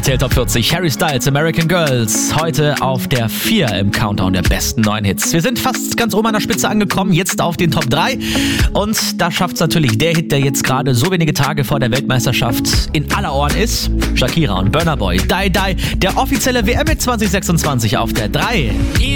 RTL Top 40, Harry Styles, American Girls. Heute auf der 4 im Countdown der besten neuen Hits. Wir sind fast ganz oben an der Spitze angekommen, jetzt auf den Top 3. Und da schafft es natürlich der Hit, der jetzt gerade so wenige Tage vor der Weltmeisterschaft in aller Ohren ist. Shakira und Burna Boy, Die Die, der offizielle WM mit 2026 auf der 3.